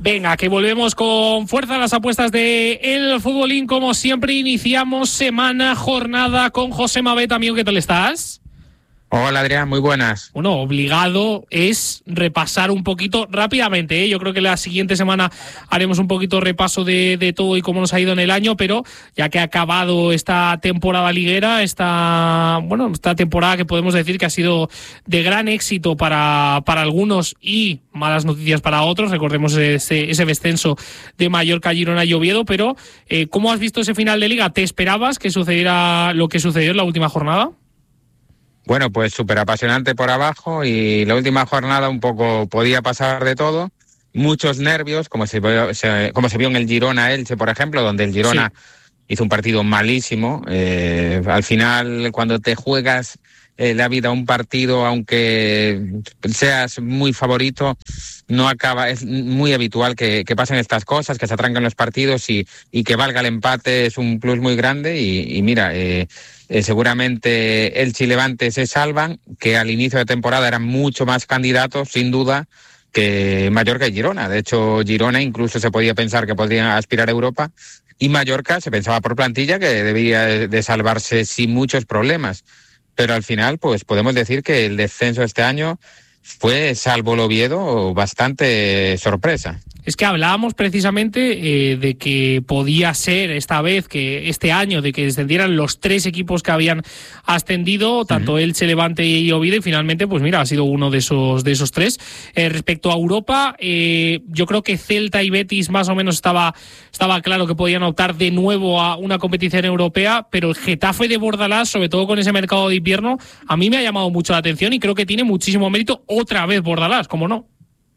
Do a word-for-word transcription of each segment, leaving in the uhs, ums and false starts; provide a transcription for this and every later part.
Venga, que volvemos con fuerza a las apuestas de El Futbolín. Como siempre, iniciamos semana, jornada con José Mabet. Amigo, ¿qué tal estás? Hola Adrián, muy buenas. Bueno, obligado es repasar un poquito rápidamente, ¿eh? Yo creo que la siguiente semana haremos un poquito repaso de, de todo y cómo nos ha ido en el año, pero ya que ha acabado esta temporada liguera, esta, bueno, esta temporada que podemos decir que ha sido de gran éxito para, para algunos y malas noticias para otros. Recordemos ese, ese descenso de Mallorca, Girona y Oviedo, pero eh, ¿cómo has visto ese final de liga? ¿Te esperabas que sucediera lo que sucedió en la última jornada? Bueno, pues súper apasionante por abajo y la última jornada un poco podía pasar de todo. Muchos nervios, como se, se, como se vio en el Girona-Elche, por ejemplo, donde el Girona sí. hizo un partido malísimo. Eh, al final, cuando te juegas eh, la vida a un partido, aunque seas muy favorito, no acaba. Es muy habitual que, que pasen estas cosas, que se atranquen los partidos y, y que valga el empate es un plus muy grande. Y, y mira... Eh, Eh, seguramente Elche y Levante se salvan, que al inicio de temporada eran mucho más candidatos, sin duda, que Mallorca y Girona. De hecho, Girona incluso se podía pensar que podrían aspirar a Europa, y Mallorca se pensaba por plantilla que debía de salvarse sin muchos problemas. Pero al final, pues podemos decir que el descenso este año fue, salvo el Oviedo, bastante sorpresa. Es que hablábamos precisamente eh, de que podía ser esta vez, que este año, de que descendieran los tres equipos que habían ascendido, tanto uh-huh. Elche, Levante y Oviedo, y finalmente, pues mira, ha sido uno de esos de esos tres. Eh, respecto a Europa, eh, yo creo que Celta y Betis más o menos estaba, estaba claro que podían optar de nuevo a una competición europea, pero el Getafe de Bordalás, sobre todo con ese mercado de invierno, a mí me ha llamado mucho la atención y creo que tiene muchísimo mérito otra vez Bordalás, ¿cómo no?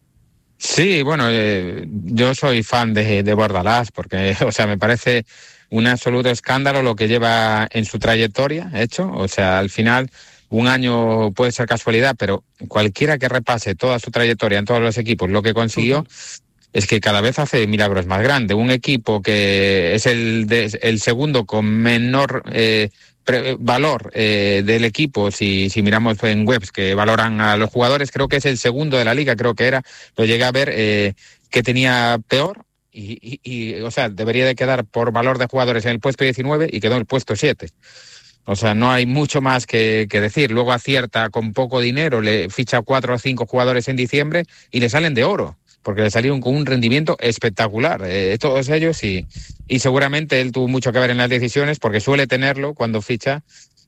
Sí, bueno, eh, yo soy fan de, de Bordalás porque, o sea, me parece un absoluto escándalo lo que lleva en su trayectoria hecho. O sea, al final un año puede ser casualidad, pero cualquiera que repase toda su trayectoria en todos los equipos, lo que consiguió uh-huh. es que cada vez hace milagros más grandes. Un equipo que es el, de, el segundo con menor... Eh, valor eh, del equipo, si, si miramos en webs que valoran a los jugadores, creo que es el segundo de la liga, creo que era, lo llegué a ver, eh, que tenía peor y, y, y, o sea, debería de quedar por valor de jugadores en el puesto diecinueve y quedó en el puesto siete. O sea, no hay mucho más que, que decir. Luego acierta con poco dinero, le ficha cuatro o cinco jugadores en diciembre y le salen de oro, porque le salieron con un rendimiento espectacular, eh, todos ellos, y, y seguramente él tuvo mucho que ver en las decisiones, porque suele tenerlo cuando ficha,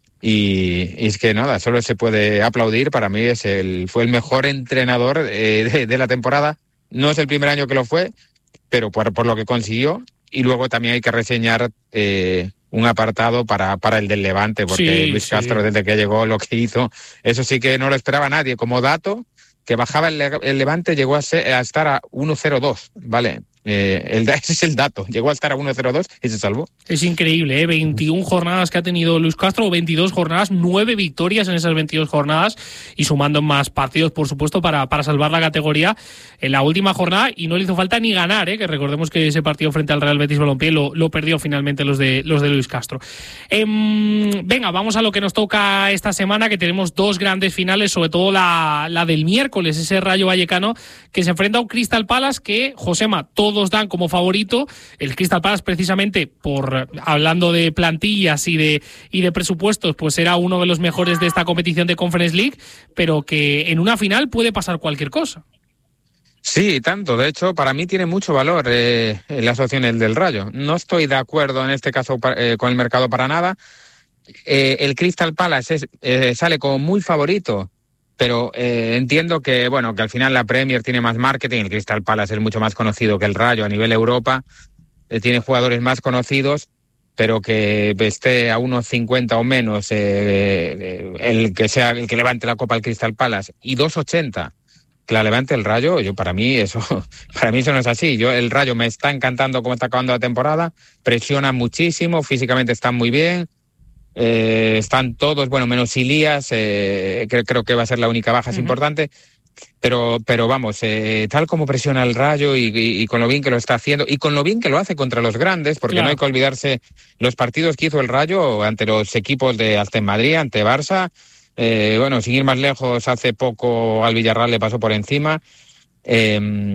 y, y es que nada, solo se puede aplaudir. Para mí es el fue el mejor entrenador eh, de, de la temporada. No es el primer año que lo fue, pero por, por lo que consiguió, y luego también hay que reseñar eh, un apartado para, para el del Levante, porque sí, Luis Castro, sí. desde que llegó, lo que hizo, eso sí que no lo esperaba nadie. Como dato, que bajaba el, el Levante, llegó a, ser, a estar a uno cero dos, ¿vale? Eh, el, ese es el dato, llegó a estar a uno cero dos y se salvó. Es increíble, ¿eh? veintiuna jornadas que ha tenido Luis Castro, veintidós jornadas, nueve victorias en esas veintidós jornadas y sumando más partidos, por supuesto, para, para salvar la categoría en la última jornada, y no le hizo falta ni ganar, ¿eh? que recordemos que ese partido frente al Real Betis Balompié lo, lo perdió finalmente los de, los de Luis Castro. Eh, venga, vamos a lo que nos toca esta semana, que tenemos dos grandes finales, sobre todo la, la del miércoles, ese Rayo Vallecano que se enfrenta a un Crystal Palace que, Josema, todo todos dan como favorito. El Crystal Palace, precisamente, por hablando de plantillas y de, y de presupuestos, pues era uno de los mejores de esta competición de Conference League, pero que en una final puede pasar cualquier cosa. Sí, tanto. De hecho, para mí tiene mucho valor eh, las opciones del Rayo. No estoy de acuerdo en este caso eh, con el mercado para nada. Eh, el Crystal Palace es, eh, sale como muy favorito, pero eh, entiendo que, bueno, que al final la Premier tiene más marketing, el Crystal Palace es mucho más conocido que el Rayo a nivel Europa, eh, tiene jugadores más conocidos, pero que esté a uno cincuenta o menos eh, el que sea el que levante la copa al Crystal Palace y dos ochenta que la levante el Rayo, yo para mí eso para mí eso no es así. Yo el Rayo me está encantando cómo está acabando la temporada, presiona muchísimo, físicamente están muy bien. Eh, están todos, bueno, menos Ilías, eh, que creo que va a ser la única baja, es uh-huh. importante, pero pero vamos, eh, tal como presiona el Rayo y, y, y con lo bien que lo está haciendo y con lo bien que lo hace contra los grandes, porque claro. no hay que olvidarse los partidos que hizo el Rayo ante los equipos de hasta en Madrid, ante Barça, eh, bueno, sin ir más lejos, hace poco al Villarreal le pasó por encima. Eh,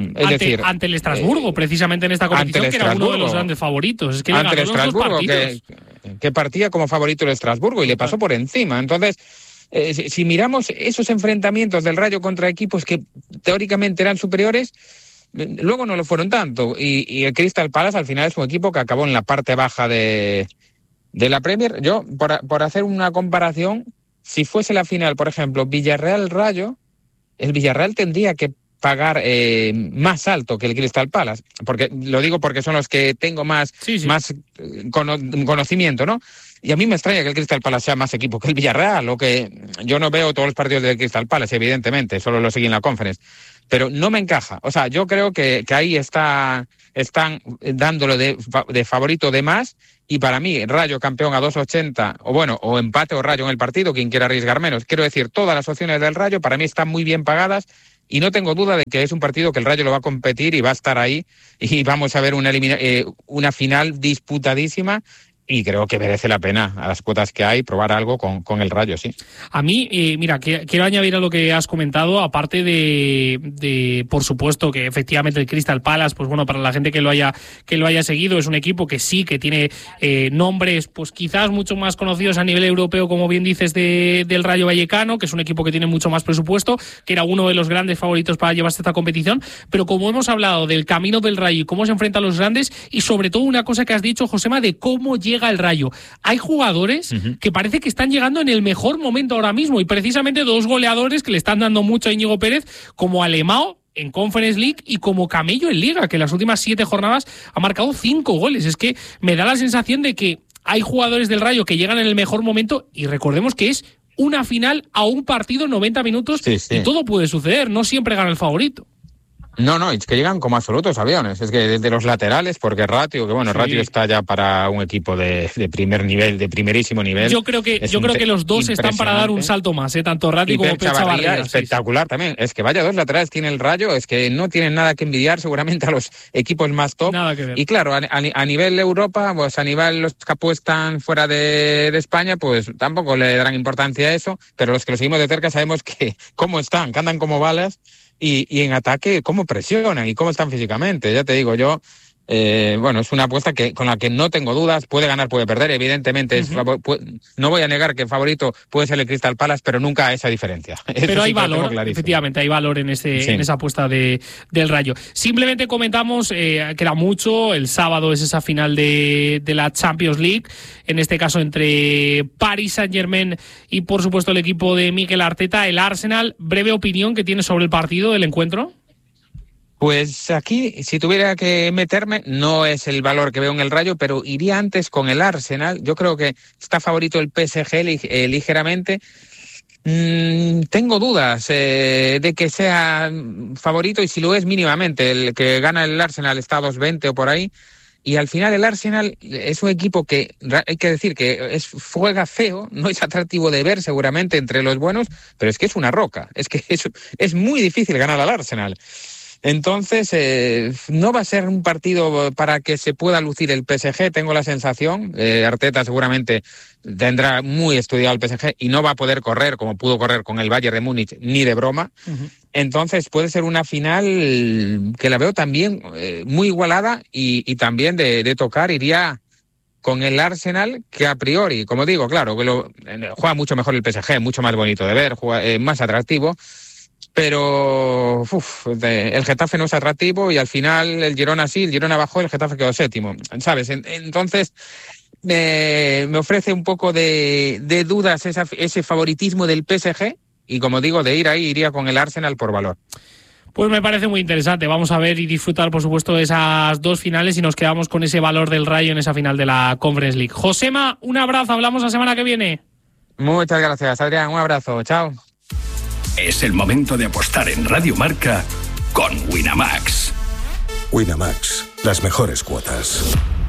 Es ante, decir, ante el Estrasburgo, eh, precisamente en esta competición, que era uno de los grandes favoritos. Es que ante le el ganó los dos Estrasburgo, que, que partía como favorito el Estrasburgo y le pasó por encima. Entonces, eh, si, si miramos esos enfrentamientos del Rayo contra equipos que teóricamente eran superiores, luego no lo fueron tanto. Y, y el Crystal Palace al final es un equipo que acabó en la parte baja de, de la Premier. Yo, por, por hacer una comparación, si fuese la final, por ejemplo, Villarreal-Rayo, el Villarreal tendría que pagar eh, más alto que el Crystal Palace, porque lo digo porque son los que tengo más, sí, sí. más cono- conocimiento, ¿no? Y a mí me extraña que el Crystal Palace sea más equipo que el Villarreal, o que yo no veo todos los partidos del Crystal Palace, evidentemente, solo lo seguí en la Conference, pero no me encaja. O sea, yo creo que, que ahí está, están dándolo de, de favorito de más, y para mí, Rayo campeón a dos ochenta, o bueno, o empate o Rayo en el partido, quien quiera arriesgar menos. Quiero decir, todas las opciones del Rayo para mí están muy bien pagadas, y no tengo duda de que es un partido que el Rayo lo va a competir y va a estar ahí, y vamos a ver una, elimina- eh, una final disputadísima. Y creo que merece la pena, a las cuotas que hay, probar algo con, con el Rayo, sí. A mí, eh, mira, que, quiero añadir a lo que has comentado, aparte de, de, por supuesto, que efectivamente el Crystal Palace, pues bueno, para la gente que lo haya que lo haya seguido, es un equipo que sí, que tiene eh, nombres, pues quizás mucho más conocidos a nivel europeo, como bien dices, de, del Rayo Vallecano, que es un equipo que tiene mucho más presupuesto, que era uno de los grandes favoritos para llevarse esta competición, pero como hemos hablado del camino del Rayo y cómo se enfrenta a los grandes, y sobre todo una cosa que has dicho, Josema, de cómo llega el Rayo. Hay jugadores uh-huh. que parece que están llegando en el mejor momento ahora mismo, y precisamente dos goleadores que le están dando mucho a Íñigo Pérez, como Alemão en Conference League y como Camello en Liga, que en las últimas siete jornadas ha marcado cinco goles. Es que me da la sensación de que hay jugadores del Rayo que llegan en el mejor momento, y recordemos que es una final a un partido, noventa minutos, sí, sí. y todo puede suceder, no siempre gana el favorito. No, no, es que llegan como absolutos aviones. Es que desde los laterales, porque Ratio, que bueno, sí. Ratio está ya para un equipo de, de primer nivel, de primerísimo nivel. Yo creo que yo creo que los dos están para dar un salto más, ¿eh? Tanto Ratio como Pep Chavarría. Espectacular sí, sí. también. Es que vaya dos laterales tiene el Rayo, es que no tienen nada que envidiar seguramente a los equipos más top. Nada que ver. Y claro, a, a, a nivel Europa, pues a nivel los que apuestan fuera de, de España, pues tampoco le darán importancia a eso, pero los que lo seguimos de cerca sabemos que cómo están, que andan como balas. Y, y en ataque, cómo presionan y cómo están físicamente. Ya te digo, yo, eh, bueno, es una apuesta que con la que no tengo dudas. Puede ganar, puede perder. Evidentemente, uh-huh. es favor, puede, no voy a negar que el favorito puede ser el Crystal Palace, pero nunca a esa diferencia. Eso pero hay sí valor, efectivamente, hay valor en ese sí. en esa apuesta de, del Rayo. Simplemente comentamos, eh, queda mucho. El sábado es esa final de, de la Champions League, en este caso entre Paris Saint-Germain y, por supuesto, el equipo de Mikel Arteta, el Arsenal. Breve opinión que tienes sobre el partido, del encuentro. Pues aquí, si tuviera que meterme, no es el valor que veo en el Rayo, pero iría antes con el Arsenal. Yo creo que está favorito el P S G lig- eh, ligeramente. Mm, tengo dudas eh, de que sea favorito, y si lo es mínimamente, el que gana el Arsenal está a dos veinte o por ahí. Y al final el Arsenal es un equipo que, hay que decir que es juega feo, no es atractivo de ver seguramente entre los buenos, pero es que es una roca, es que es, es muy difícil ganar al Arsenal. Entonces, eh, no va a ser un partido para que se pueda lucir el P S G, tengo la sensación. Eh, Arteta seguramente tendrá muy estudiado el P S G y no va a poder correr como pudo correr con el Bayern de Múnich, ni de broma. Uh-huh. Entonces puede ser una final que la veo también eh, muy igualada, y, y también de, de tocar iría con el Arsenal, que a priori, como digo, claro, que lo, juega mucho mejor el P S G, mucho más bonito de ver, juega, eh, más atractivo. Pero uf, el Getafe no es atractivo, y al final el Girona sí, el Girona bajó, el Getafe quedó séptimo, ¿sabes? Entonces eh, me ofrece un poco de, de dudas esa, ese favoritismo del P S G, y como digo, de ir ahí iría con el Arsenal por valor. Pues me parece muy interesante. Vamos a ver y disfrutar, por supuesto, de esas dos finales, y nos quedamos con ese valor del Rayo en esa final de la Conference League. Josema, un abrazo, hablamos la semana que viene. Muchas gracias, Adrián, un abrazo, chao. Es el momento de apostar en Radio Marca con Winamax. Winamax, las mejores cuotas.